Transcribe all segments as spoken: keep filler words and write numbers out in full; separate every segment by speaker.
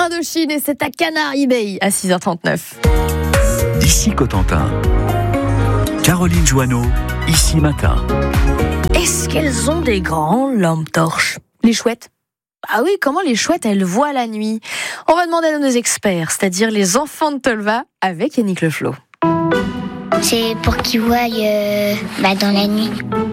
Speaker 1: Indochine et c'est à Canary Bay à six heures trente-neuf.
Speaker 2: Ici Cotentin. Caroline Joanneau, Ici Matin.
Speaker 1: Est-ce qu'elles ont des grands lampes torches, les chouettes? Ah oui, comment les chouettes, elles voient la nuit? On va demander à nos experts, c'est-à-dire les enfants de Tolva avec Yannick Leflo.
Speaker 3: C'est pour qu'ils voient euh, bah, dans la nuit.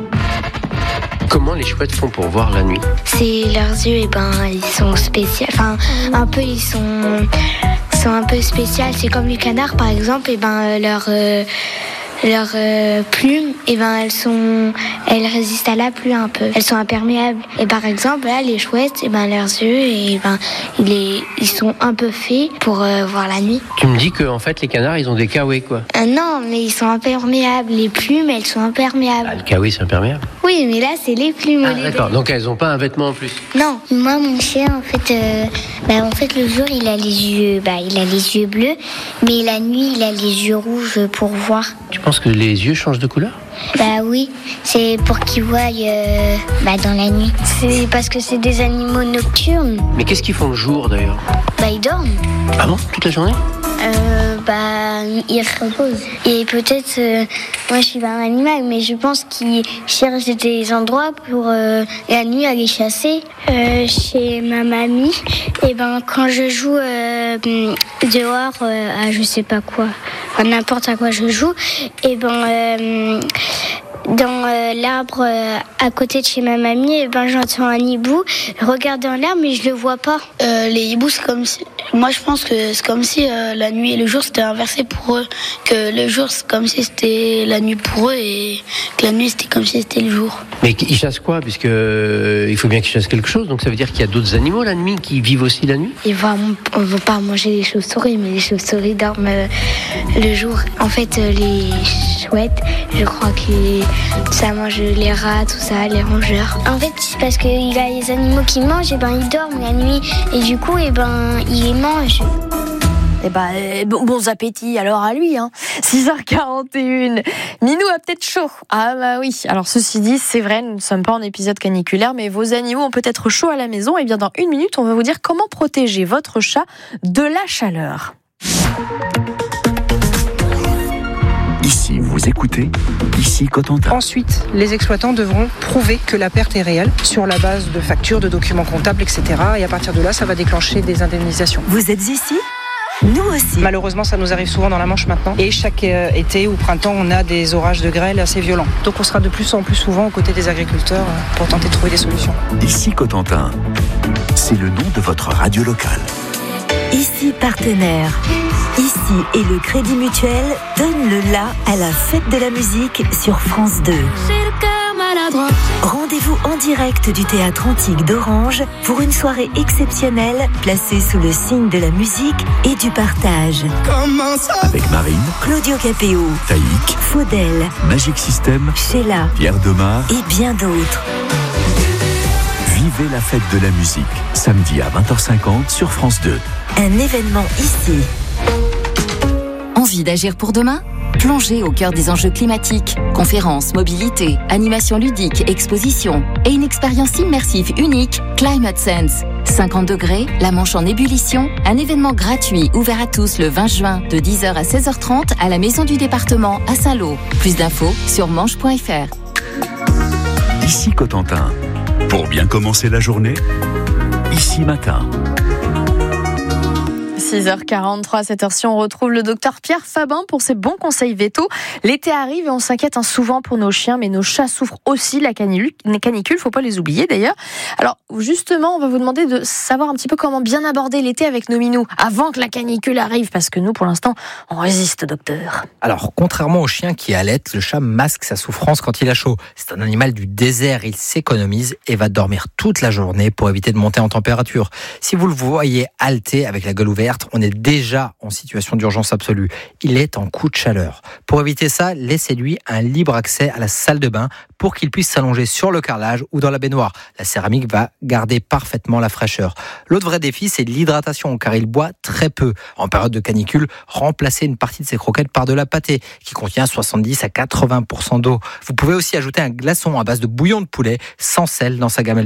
Speaker 4: Comment les chouettes font pour voir la nuit?
Speaker 3: C'est leurs yeux, et ben ils sont spéciaux. Enfin, un peu ils sont, sont un peu spéciaux. C'est comme les canards par exemple, et ben leurs euh, leurs euh, plumes, et ben elles sont, elles résistent à la pluie un peu. Elles sont imperméables. Et par exemple là, les chouettes, et ben leurs yeux, et ben ils, est, ils sont un peu faits pour euh, voir la nuit.
Speaker 4: Tu me dis que en fait les canards ils ont des kawaii quoi?
Speaker 3: Euh, non, mais ils sont imperméables. Les plumes, elles sont imperméables.
Speaker 4: Ah, le kawaii c'est imperméable?
Speaker 3: Oui, mais là c'est les plumes.
Speaker 4: Ah, d'accord. Donc elles ont pas un vêtement en plus?
Speaker 3: Non. Moi, mon chien, en fait, euh, bah, en fait, le jour, il a les yeux, bah, il a les yeux bleus, mais la nuit, il a les yeux rouges pour voir.
Speaker 4: Tu penses que les yeux changent de couleur?
Speaker 3: Bah oui, c'est pour qu'ils voient euh, bah, dans la nuit. C'est parce que c'est des animaux nocturnes.
Speaker 4: Mais qu'est-ce qu'ils font le jour d'ailleurs?
Speaker 3: Bah ils dorment.
Speaker 4: Ah bon? Toute la journée?
Speaker 3: Euh, bah, ils se reposent. Et peut-être, euh, moi je suis pas un animal, mais je pense qu'ils cherchent des endroits pour euh, la nuit aller chasser. Euh, chez ma mamie, et ben quand je joue euh, dehors euh, à je sais pas quoi, enfin, n'importe à quoi je joue, et ben euh, dans euh, l'arbre euh, à côté de chez ma mamie, et ben j'entends un hibou. Je regarde dans l'arbre, mais je le vois pas.
Speaker 5: Euh, les hiboux, c'est comme si... Moi, je pense que c'est comme si euh, la nuit et le jour, c'était inversé pour eux. Que le jour, c'est comme si c'était la nuit pour eux, et que la nuit, c'était comme si c'était le jour.
Speaker 4: Mais ils chassent quoi? Puisque euh, il faut bien qu'ils chassent quelque chose. Donc ça veut dire qu'il y a d'autres animaux la nuit qui vivent aussi la nuit?
Speaker 3: Ils vont, on ne va pas manger les chauves-souris, mais les chauves-souris dorment euh, le jour. En fait, euh, les chouettes, je crois que ça mange les rats, tout ça, les rongeurs. En fait, c'est parce qu'il y a les animaux qui mangent, et ben ils dorment la nuit, et du coup, et ben ils les mangent.
Speaker 1: Eh ben, euh, bon, bons appétits alors à lui, hein. six heures quarante et une. Minou a peut-être chaud. Ah bah oui. Alors ceci dit, c'est vrai, nous ne sommes pas en épisode caniculaire, mais vos animaux ont peut-être chaud à la maison. Et bien dans une minute, on va vous dire comment protéger votre chat de la chaleur.
Speaker 2: Ici, vous écoutez, Ici Cotentin.
Speaker 6: Ensuite, les exploitants devront prouver que la perte est réelle sur la base de factures, de documents comptables, et cetera. Et à partir de là, ça va déclencher des indemnisations.
Speaker 7: Vous êtes ici ? Nous aussi.
Speaker 6: Malheureusement, ça nous arrive souvent dans la Manche maintenant. Et chaque euh, été ou printemps, on a des orages de grêle assez violents. Donc on sera de plus en plus souvent aux côtés des agriculteurs euh, pour tenter de trouver des solutions.
Speaker 2: Ici Cotentin, c'est le nom de votre radio locale.
Speaker 7: Ici partenaire. Ici et le Crédit Mutuel donne le la à la fête de la musique sur France deux. Rendez-vous en direct du Théâtre Antique d'Orange pour une soirée exceptionnelle placée sous le signe de la musique et du partage.
Speaker 2: Avec Marine,
Speaker 7: Claudio Capéo,
Speaker 2: Taïk,
Speaker 7: Faudel,
Speaker 2: Magic System,
Speaker 7: Sheila,
Speaker 2: Pierre Demar
Speaker 7: et bien d'autres.
Speaker 2: Vivez la fête de la musique, samedi à vingt heures cinquante sur France deux.
Speaker 7: Un événement ici.
Speaker 8: Envie d'agir pour demain ? Plongez au cœur des enjeux climatiques. Conférences, mobilité, animations ludiques, expositions et une expérience immersive unique, Climate Sense. cinquante degrés, la Manche en ébullition, un événement gratuit ouvert à tous le vingt juin de dix heures à seize heures trente à la Maison du Département à Saint-Lô. Plus d'infos sur manche point f r.
Speaker 2: Ici Cotentin, pour bien commencer la journée, Ici Matin.
Speaker 1: six heures quarante-trois, à cette heure-ci, on retrouve le docteur Pierre Fabin pour ses bons conseils vétos. L'été arrive et on s'inquiète hein, souvent pour nos chiens, mais nos chats souffrent aussi la canicule, il faut pas les oublier d'ailleurs. Alors justement, on va vous demander de savoir un petit peu comment bien aborder l'été avec nos minous, avant que la canicule arrive, parce que nous, pour l'instant, on résiste, docteur.
Speaker 9: Alors, contrairement au chien qui allait, le chat masque sa souffrance quand il a chaud. C'est un animal du désert, il s'économise et va dormir toute la journée pour éviter de monter en température. Si vous le voyez halter avec la gueule ouverte, on est déjà en situation d'urgence absolue. Il est en coup de chaleur. Pour éviter ça, laissez-lui un libre accès à la salle de bain pour qu'il puisse s'allonger sur le carrelage ou dans la baignoire. La céramique va garder parfaitement la fraîcheur. L'autre vrai défi, c'est l'hydratation, car il boit très peu. En période de canicule, remplacez une partie de ses croquettes par de la pâtée, qui contient soixante-dix à quatre-vingts pour cent d'eau. Vous pouvez aussi ajouter un glaçon à base de bouillon de poulet, sans sel dans sa gamelle d'eau,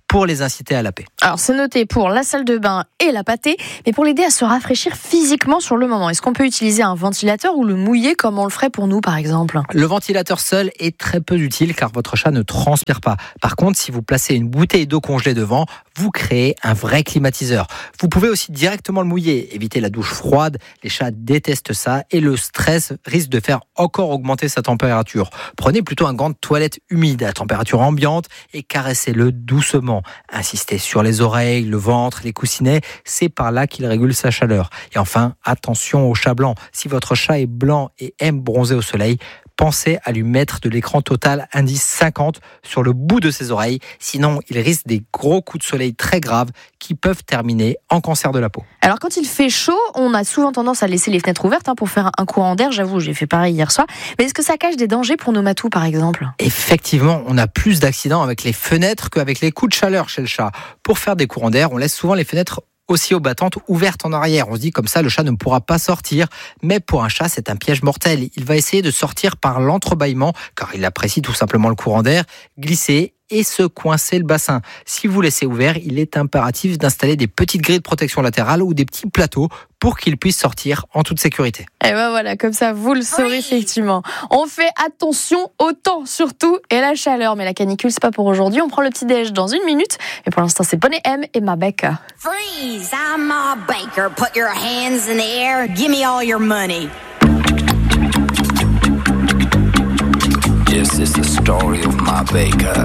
Speaker 9: pour les inciter à la paix.
Speaker 1: Alors c'est noté pour la salle de bain et la pâtée, mais pour l'aider à se rafraîchir physiquement sur le moment, est-ce qu'on peut utiliser un ventilateur ou le mouiller comme on le ferait pour nous par exemple ?
Speaker 9: Le ventilateur seul est très peu utile car votre chat ne transpire pas. Par contre, si vous placez une bouteille d'eau congelée devant, vous créez un vrai climatiseur. Vous pouvez aussi directement le mouiller, éviter la douche froide, les chats détestent ça et le stress risque de faire encore augmenter sa température. Prenez plutôt un gant de toilette humide à température ambiante et caressez-le doucement. Insistez sur les oreilles, le ventre, les coussinets, c'est par là qu'il régule sa chaleur. Et enfin, attention au chat blanc. Si votre chat est blanc et aime bronzer au soleil, pensez à lui mettre de l'écran total indice cinquante sur le bout de ses oreilles. Sinon, il risque des gros coups de soleil très graves qui peuvent terminer en cancer de la peau.
Speaker 1: Alors quand il fait chaud, on a souvent tendance à laisser les fenêtres ouvertes hein, pour faire un courant d'air. J'avoue, j'ai fait pareil hier soir. Mais est-ce que ça cache des dangers pour nos matous par exemple ?
Speaker 9: Effectivement, on a plus d'accidents avec les fenêtres qu'avec les coups de chaleur chez le chat. Pour faire des courants d'air, on laisse souvent les fenêtres aussi aux battantes ouvertes en arrière. On se dit comme ça, le chat ne pourra pas sortir. Mais pour un chat, c'est un piège mortel. Il va essayer de sortir par l'entrebâillement, car il apprécie tout simplement le courant d'air, glisser et se coincer le bassin. Si vous laissez ouvert, il est impératif d'installer des petites grilles de protection latérale ou des petits plateaux pour qu'il puisse sortir en toute sécurité.
Speaker 1: Et ben voilà, comme ça vous le saurez oui. Effectivement. On fait attention au temps surtout et la chaleur, mais la canicule c'est pas pour aujourd'hui. On prend le petit déj dans une minute. Et pour l'instant c'est Bonnet M et Ma Baker.
Speaker 10: Freeze, I'm Ma Baker. Put your hands in the air. Give me all your money.
Speaker 11: This is the story of Ma Baker.